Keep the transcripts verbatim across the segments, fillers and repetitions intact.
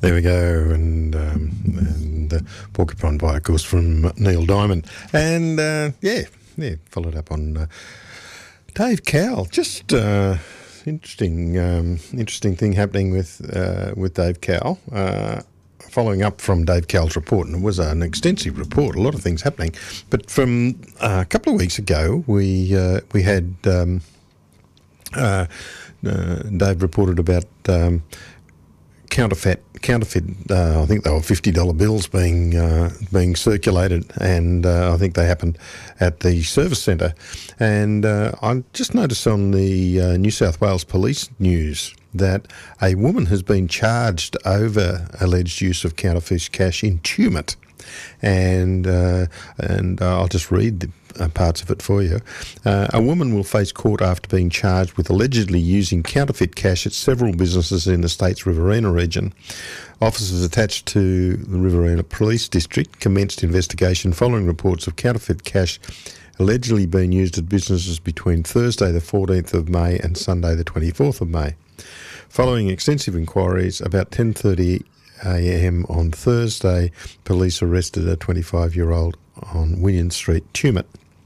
There we go, and um, and uh, Porcupine Pie, of course, from Neil Diamond, and uh, yeah, yeah, followed up on uh, Dave Cowell. Just uh, interesting, um, interesting thing happening with uh, with Dave Cowell. Uh, following up from Dave Cowell's report, and it was an extensive report, a lot of things happening. But from uh, a couple of weeks ago, we uh, we had um, uh, uh, Dave reported about. Um, Counterfeit, counterfeit. Uh, I think they were fifty dollar bills being uh, being circulated, and uh, I think they happened at the service centre. And uh, I just noticed on the uh, New South Wales Police news that a woman has been charged over alleged use of counterfeit cash in Tumut. And uh, and uh, I'll just read the uh, parts of it for you. Uh, a woman will face court after being charged with allegedly using counterfeit cash at several businesses in the state's Riverina region. Officers attached to the Riverina Police District commenced investigation following reports of counterfeit cash allegedly being used at businesses between Thursday the fourteenth of May and Sunday the twenty-fourth of May. Following extensive inquiries, about ten thirty a m on Thursday, police arrested a twenty-five-year-old on William Street, Tumut.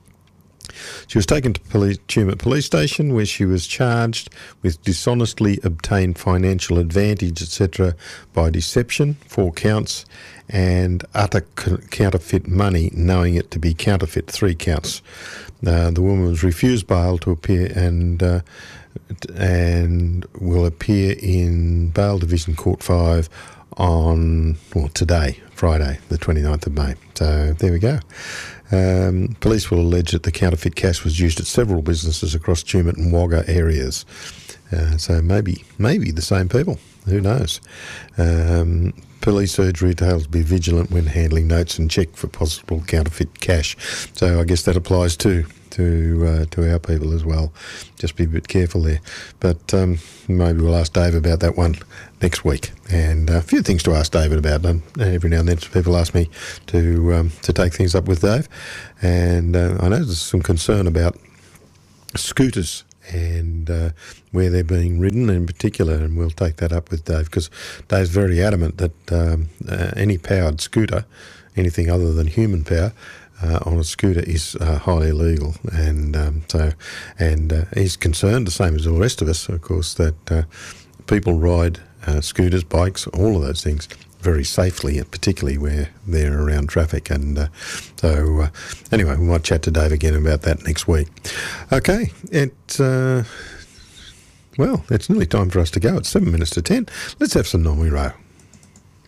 She was taken to police, Tumut Police Station, where she was charged with dishonestly obtained financial advantage, et cetera, by deception, four counts, and utter counterfeit money, knowing it to be counterfeit, three counts. Uh, the woman was refused bail to appear and uh, and will appear in Bail Division Court five on, well, today, Friday, the twenty-ninth of May. So there we go. Um, police will allege that the counterfeit cash was used at several businesses across Tumut and Wagga areas. Uh, so maybe, maybe the same people. Who knows? Um, police urge retailers to be vigilant when handling notes and check for possible counterfeit cash. So I guess that applies too. to uh, to our people as well. Just be a bit careful there. But um, maybe we'll ask Dave about that one next week. And a few things to ask David about. And every now and then people ask me to um, to take things up with Dave. And uh, I know there's some concern about scooters and uh, where they're being ridden in particular, and we'll take that up with Dave, because Dave's very adamant that um, uh, any powered scooter, anything other than human power, Uh, on a scooter is uh, highly illegal, and um, so and uh, he's concerned, the same as the rest of us, of course, that uh, people ride uh, scooters, bikes, all of those things very safely, particularly where they're around traffic. And uh, so uh, anyway, we might chat to Dave again about that next week. Okay, it uh, well, it's nearly time for us to go. It's seven minutes to ten. Let's have some Normie Rowe.